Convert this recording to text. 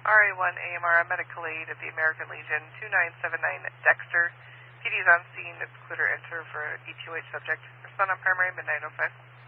RA1 AMR medical aid of the American Legion, 2979 Dexter. PD is on scene. Excluder enter for ETOH subject. Respond on primary, midnight 05.